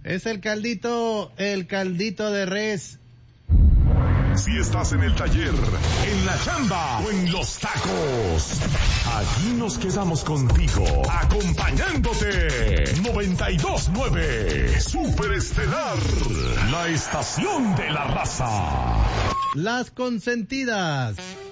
Es el caldito de res. Si estás en el taller, en la chamba o en los tacos, aquí nos quedamos contigo, acompañándote. 92.9 Super Estelar, la estación de la raza. Las consentidas.